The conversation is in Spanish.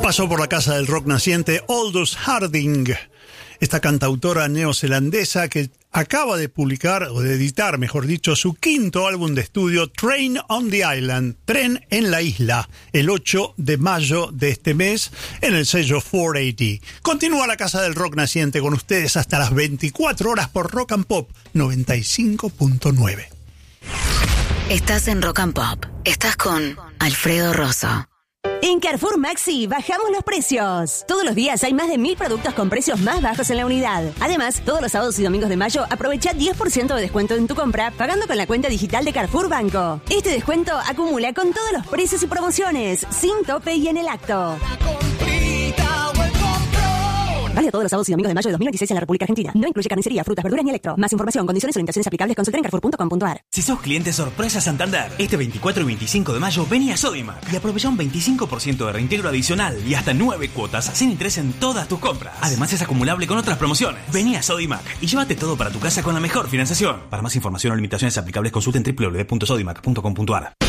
Pasó por la Casa del Rock naciente Aldous Harding, esta cantautora neozelandesa que acaba de publicar, o de editar, mejor dicho, su quinto álbum de estudio, Train on the Island, Tren en la Isla, el 8 de mayo de este mes, en el sello 480. Continúa la Casa del Rock naciente con ustedes hasta las 24 horas por Rock and Pop 95.9. Estás en Rock and Pop. Estás con Alfredo Rosso. En Carrefour Maxi bajamos los precios. Todos los días hay más de 1000 productos con precios más bajos en la unidad. Además, todos los sábados y domingos de mayo aprovecha 10% de descuento en tu compra pagando con la cuenta digital de Carrefour Banco. Este descuento acumula con todos los precios y promociones, sin tope y en el acto. Vale todos los sábados y domingos de mayo de 2026 en la República Argentina. No incluye carnicería, frutas, verduras ni electro. Más información, condiciones y orientaciones aplicables, consulta en carrefour.com.ar. Si sos cliente sorpresa Santander, este 24 y 25 de mayo vení a Sodimac y aprovecha un 25% de reintegro adicional y hasta 9 cuotas sin interés en todas tus compras. Además es acumulable con otras promociones. Vení a Sodimac y llévate todo para tu casa con la mejor financiación. Para más información o limitaciones aplicables consulta en www.sodimac.com.ar.